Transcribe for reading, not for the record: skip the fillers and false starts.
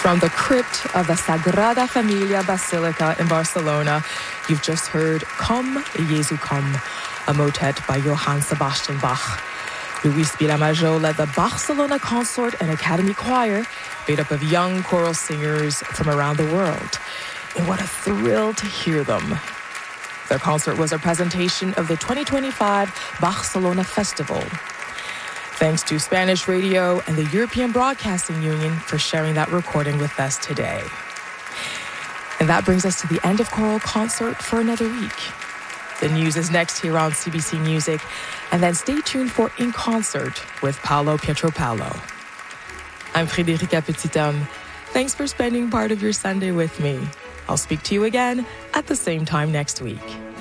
From the crypt of the Sagrada Familia Basilica in Barcelona, you've just heard Come, Jesu Come, a motet by Johann Sebastian Bach. Luis Vilamajo led the Barcelona Consort and Academy Choir, made up of young choral singers from around the world. And what a thrill to hear them. Their concert was a presentation of the 2025 Barcelona Festival. Thanks to Spanish Radio and the European Broadcasting Union for sharing that recording with us today. And that brings us to the end of Choral Consort for another week. The news is next here on CBC Music, and then stay tuned for In Concert with Paolo Pietropalo. I'm Frédérica Petithomme. Thanks for spending part of your Sunday with me. I'll speak to you again at the same time next week.